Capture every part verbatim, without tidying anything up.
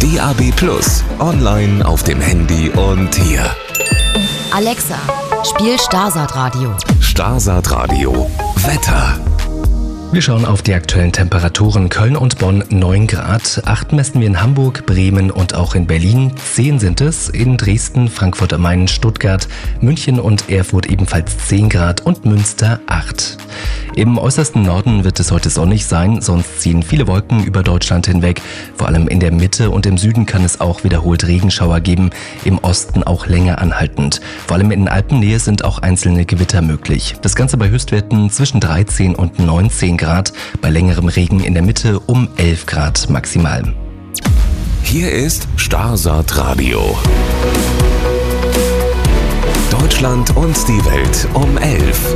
D A B Plus, online auf dem Handy und hier. Alexa, spiel Starsat Radio. Starsat Radio. Wetter. Wir schauen auf die aktuellen Temperaturen. Köln und Bonn neun Grad, acht messen wir in Hamburg, Bremen und auch in Berlin, zehn sind es in Dresden, Frankfurt am Main, Stuttgart, München und Erfurt ebenfalls zehn Grad und Münster acht. Im äußersten Norden wird es heute sonnig sein, sonst ziehen viele Wolken über Deutschland hinweg. Vor allem in der Mitte und im Süden kann es auch wiederholt Regenschauer geben, im Osten auch länger anhaltend. Vor allem in Alpennähe sind auch einzelne Gewitter möglich. Das Ganze bei Höchstwerten zwischen dreizehn und neunzehn Grad, bei längerem Regen in der Mitte um elf Grad maximal. Hier ist Starsat Radio. Deutschland und die Welt um elf.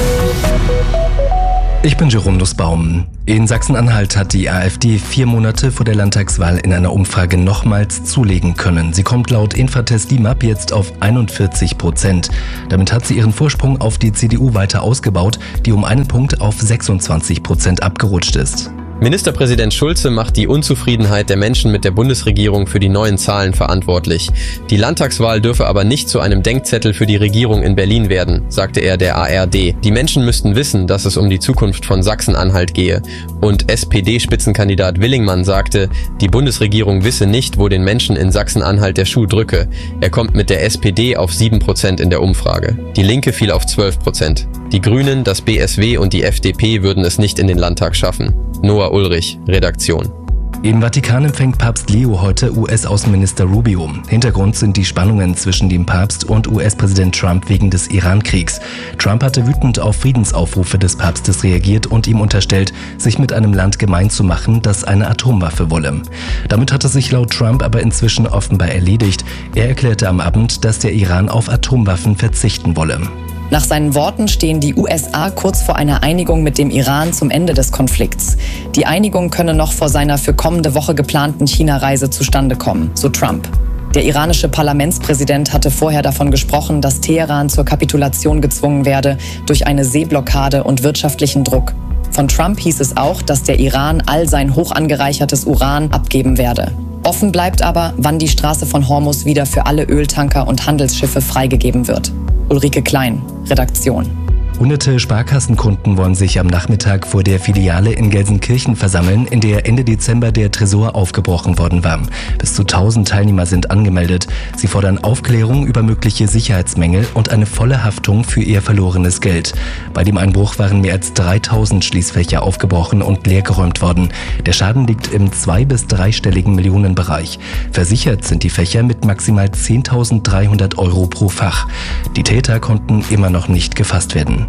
Ich bin Jerome Nussbaum. In Sachsen-Anhalt hat die AfD vier Monate vor der Landtagswahl in einer Umfrage nochmals zulegen können. Sie kommt laut Infratest DIMAP jetzt auf einundvierzig Prozent. Damit hat sie ihren Vorsprung auf die C D U weiter ausgebaut, die um einen Punkt auf sechsundzwanzig Prozent abgerutscht ist. Ministerpräsident Schulze macht die Unzufriedenheit der Menschen mit der Bundesregierung für die neuen Zahlen verantwortlich. Die Landtagswahl dürfe aber nicht zu einem Denkzettel für die Regierung in Berlin werden, sagte er der A R D. Die Menschen müssten wissen, dass es um die Zukunft von Sachsen-Anhalt gehe. Und S P D-Spitzenkandidat Willingmann sagte, die Bundesregierung wisse nicht, wo den Menschen in Sachsen-Anhalt der Schuh drücke. Er kommt mit der S P D auf sieben Prozent in der Umfrage. Die Linke fiel auf zwölf Prozent. Die Grünen, das B S W und die F D P würden es nicht in den Landtag schaffen. Noah Ulrich, Redaktion. Im Vatikan empfängt Papst Leo heute U S-Außenminister Rubio. Hintergrund sind die Spannungen zwischen dem Papst und U S-Präsident Trump wegen des Iran-Kriegs. Trump hatte wütend auf Friedensaufrufe des Papstes reagiert und ihm unterstellt, sich mit einem Land gemein zu machen, das eine Atomwaffe wolle. Damit hat es sich laut Trump aber inzwischen offenbar erledigt. Er erklärte am Abend, dass der Iran auf Atomwaffen verzichten wolle. Nach seinen Worten stehen die U S A kurz vor einer Einigung mit dem Iran zum Ende des Konflikts. Die Einigung könne noch vor seiner für kommende Woche geplanten China-Reise zustande kommen, so Trump. Der iranische Parlamentspräsident hatte vorher davon gesprochen, dass Teheran zur Kapitulation gezwungen werde durch eine Seeblockade und wirtschaftlichen Druck. Von Trump hieß es auch, dass der Iran all sein hoch angereichertes Uran abgeben werde. Offen bleibt aber, wann die Straße von Hormuz wieder für alle Öltanker und Handelsschiffe freigegeben wird. Ulrike Klein, Redaktion. Hunderte Sparkassenkunden wollen sich am Nachmittag vor der Filiale in Gelsenkirchen versammeln, in der Ende Dezember der Tresor aufgebrochen worden war. Bis zu tausend Teilnehmer sind angemeldet. Sie fordern Aufklärung über mögliche Sicherheitsmängel und eine volle Haftung für ihr verlorenes Geld. Bei dem Einbruch waren mehr als dreitausend Schließfächer aufgebrochen und leergeräumt worden. Der Schaden liegt im zwei- bis dreistelligen Millionenbereich. Versichert sind die Fächer mit maximal zehntausenddreihundert Euro pro Fach. Die Täter konnten immer noch nicht gefasst werden.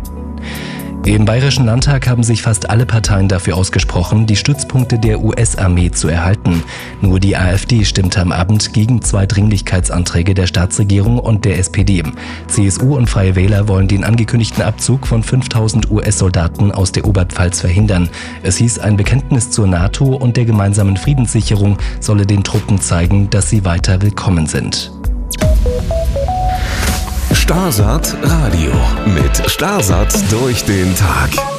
Im Bayerischen Landtag haben sich fast alle Parteien dafür ausgesprochen, die Stützpunkte der U S-Armee zu erhalten. Nur die AfD stimmte am Abend gegen zwei Dringlichkeitsanträge der Staatsregierung und der S P D. C S U und Freie Wähler wollen den angekündigten Abzug von fünftausend U S-Soldaten aus der Oberpfalz verhindern. Es hieß, ein Bekenntnis zur NATO und der gemeinsamen Friedenssicherung solle den Truppen zeigen, dass sie weiter willkommen sind. Starsat Radio mit Starsat durch den Tag.